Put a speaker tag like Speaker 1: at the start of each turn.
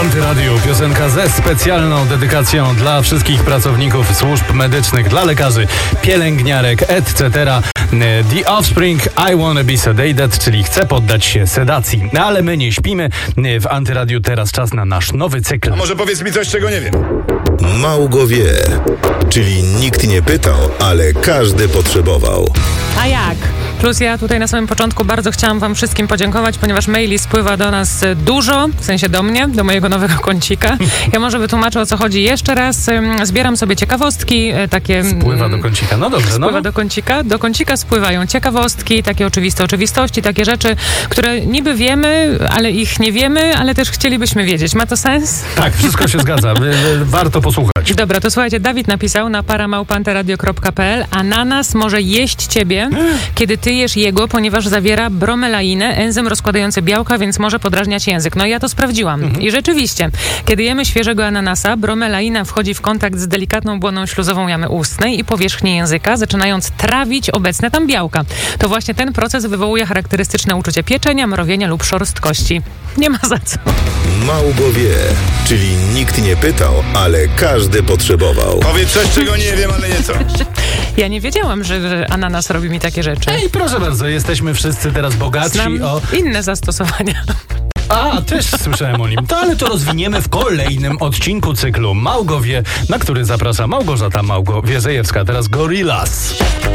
Speaker 1: Antyradiu piosenka ze specjalną dedykacją dla wszystkich pracowników służb medycznych, dla lekarzy, pielęgniarek, etc. The Offspring, I Wanna Be Sedated, czyli chcę poddać się sedacji. No ale my nie śpimy. W Antyradiu teraz czas na nasz nowy cykl.
Speaker 2: A może powiedz mi coś, czego nie wiem.
Speaker 3: Małgo wie, czyli nikt nie pytał, ale każdy potrzebował.
Speaker 4: A jak? Plus ja tutaj na samym początku bardzo chciałam wam wszystkim podziękować, ponieważ maili spływa do nas dużo, w sensie do mnie, do mojego nowego kącika. Ja może wytłumaczę, o co chodzi jeszcze raz. Zbieram sobie ciekawostki, takie...
Speaker 1: Spływa do kącika, no dobrze.
Speaker 4: Spływa do kącika. Do kącika spływają ciekawostki, takie oczywiste oczywistości, takie rzeczy, które niby wiemy, ale ich nie wiemy, ale też chcielibyśmy wiedzieć. Ma to sens?
Speaker 1: Tak, wszystko się zgadza. Warto posłuchać.
Speaker 4: Dobra, to słuchajcie, Dawid napisał na paramałpanteradio.pl: ananas może jeść ciebie, kiedy ty jesz jego, ponieważ zawiera bromeleinę, enzym rozkładający białka, więc może podrażniać język. No i ja to sprawdziłam. I rzeczywiście, kiedy jemy świeżego ananasa, bromelaina wchodzi w kontakt z delikatną błoną śluzową jamy ustnej i powierzchni języka, zaczynając trawić obecne tam białka. To właśnie ten proces wywołuje charakterystyczne uczucie pieczenia, mrowienia lub szorstkości. Nie ma za co.
Speaker 3: Małgo wie, czyli nikt nie pytał, ale każdy potrzebował.
Speaker 2: Powiedz coś, czego nie wiem, ale nieco.
Speaker 4: Ja nie wiedziałam, że ananas robi mi takie rzeczy.
Speaker 1: Ej, proszę bardzo, jesteśmy wszyscy teraz bogatsi
Speaker 4: Znam
Speaker 1: o...
Speaker 4: inne zastosowania.
Speaker 1: A, też słyszałem o nim. Ale to rozwiniemy w kolejnym odcinku cyklu Małgo wie, na który zaprasza Małgorzata Małgo-Wierzejewska. Teraz Gorillaz.